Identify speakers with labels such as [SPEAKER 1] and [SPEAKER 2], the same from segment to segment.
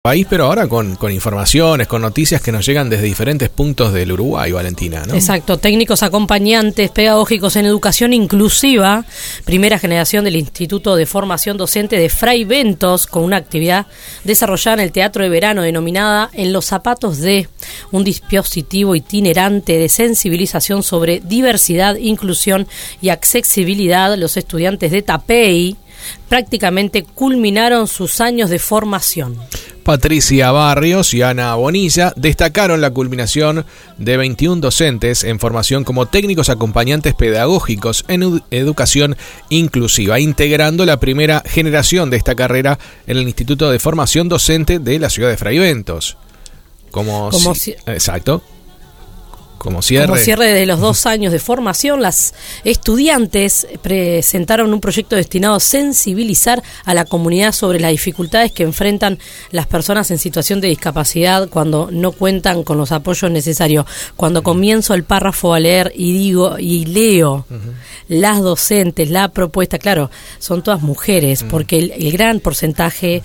[SPEAKER 1] país, pero ahora con informaciones, con noticias que nos llegan desde diferentes puntos del Uruguay, Valentina, ¿no?
[SPEAKER 2] Exacto, técnicos acompañantes pedagógicos en educación inclusiva, primera generación del Instituto de Formación Docente de Fray Bentos, con una actividad desarrollada en el Teatro de Verano denominada En los zapatos de, un dispositivo itinerante de sensibilización sobre diversidad, inclusión y accesibilidad. Los estudiantes de Tapey prácticamente culminaron sus años de formación.
[SPEAKER 1] Patricia Barrios y Ana Bonilla destacaron la culminación de 21 docentes en formación como técnicos acompañantes pedagógicos en educación inclusiva, integrando la primera generación de esta carrera en el Instituto de Formación Docente de la ciudad de Fray Bentos. Exacto. Como cierre de los 2 años de formación, las estudiantes presentaron un proyecto destinado a sensibilizar a la comunidad sobre las dificultades que enfrentan las personas en situación de discapacidad cuando no cuentan con los apoyos necesarios. Cuando comienzo el párrafo a leer y leo las docentes, la propuesta, claro, son todas mujeres, porque el gran porcentaje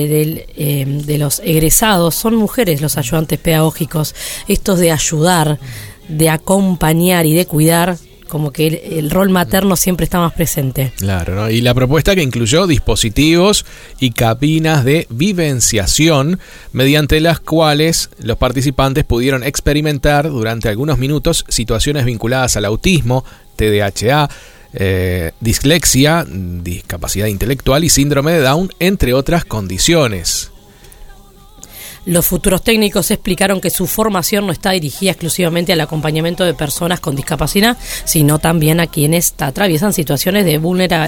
[SPEAKER 1] de los egresados son mujeres, los ayudantes pedagógicos. Estos de ayudar, de acompañar y de cuidar, como que el rol materno siempre está más presente. Claro, ¿no? Y la propuesta que incluyó dispositivos y cabinas de vivenciación, mediante las cuales los participantes pudieron experimentar durante algunos minutos situaciones vinculadas al autismo, TDAH, dislexia, discapacidad intelectual y síndrome de Down, entre otras condiciones. Los futuros técnicos explicaron que su formación no está dirigida exclusivamente al acompañamiento de personas con discapacidad, sino también a quienes atraviesan situaciones de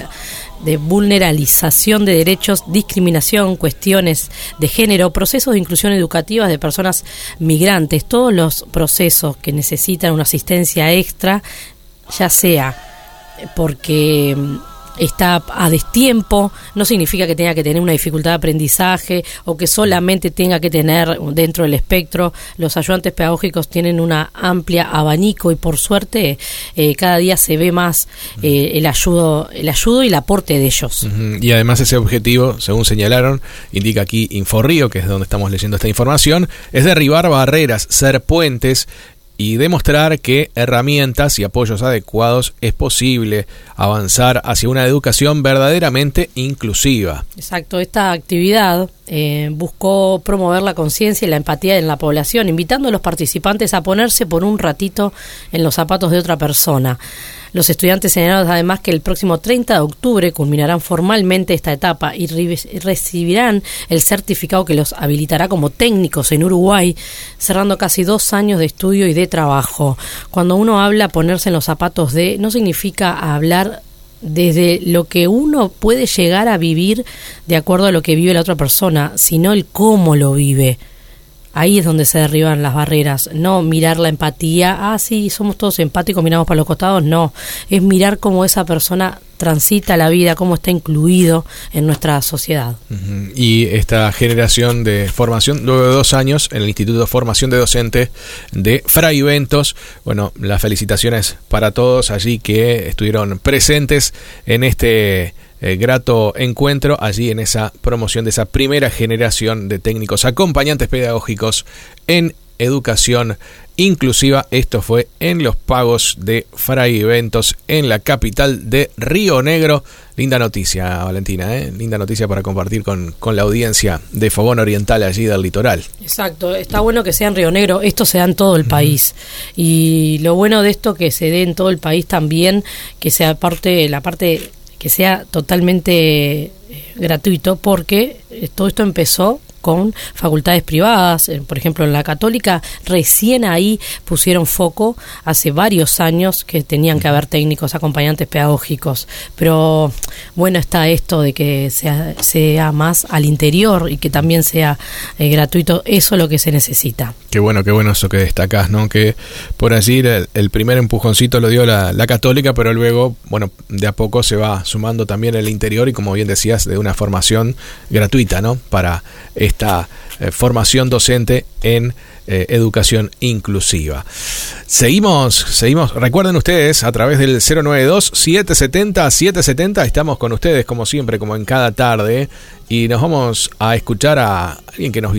[SPEAKER 1] vulneralización de derechos, discriminación, cuestiones de género, procesos de inclusión educativa de personas migrantes, todos los procesos que necesitan una asistencia extra, ya sea porque está a destiempo, no significa que tenga que tener una dificultad de aprendizaje o que solamente tenga que tener dentro del espectro. Los ayudantes pedagógicos tienen una amplia abanico y por suerte cada día se ve más el ayudo y el aporte de ellos. Y además ese objetivo, según señalaron, indica aquí Inforrío, que es donde estamos leyendo esta información, es derribar barreras, ser puentes y demostrar que herramientas y apoyos adecuados es posible avanzar hacia una educación verdaderamente inclusiva. Exacto, esta actividad buscó promover la conciencia y la empatía en la población, invitando a los participantes a ponerse por un ratito en los zapatos de otra persona. Los estudiantes señalaron además que el próximo 30 de octubre culminarán formalmente esta etapa y recibirán el certificado que los habilitará como técnicos en Uruguay, cerrando casi 2 años de estudio y de trabajo. Cuando uno habla ponerse en los zapatos de, no significa hablar desde lo que uno puede llegar a vivir de acuerdo a lo que vive la otra persona, sino el cómo lo vive. Ahí es donde se derriban las barreras, no mirar la empatía, sí, somos todos empáticos, miramos para los costados, no, es mirar cómo esa persona transita la vida, cómo está incluido en nuestra sociedad. Y esta generación de formación, luego de 2 años en el Instituto de Formación de Docentes de Fray Bentos, bueno, las felicitaciones para todos allí que estuvieron presentes en este grato encuentro allí en esa promoción de esa primera generación de técnicos acompañantes pedagógicos en educación inclusiva. Esto fue en Los Pagos de Fray Bentos, en la capital de Río Negro. Linda noticia, Valentina, linda noticia para compartir con la audiencia de Fogón Oriental allí del litoral. Exacto, está bueno que sea en Río Negro, esto se da en todo el país. Y lo bueno de esto que se dé en todo el país también, que sea la parte que sea totalmente gratuito, porque todo esto empezó con facultades privadas, por ejemplo en la Católica recién ahí pusieron foco hace varios años que tenían que haber técnicos acompañantes pedagógicos, pero bueno, está esto de que sea más al interior y que también sea gratuito, eso es lo que se necesita. Qué bueno eso que destacás, ¿no? Que por allí el primer empujoncito lo dio la Católica, pero luego, bueno, de a poco se va sumando también el interior y como bien decías, de una formación gratuita, ¿no? Para
[SPEAKER 3] esta formación docente en educación inclusiva. Seguimos. Recuerden ustedes, a través del 092-770-770, estamos con ustedes como siempre, como en cada tarde, y nos vamos a escuchar a alguien que nos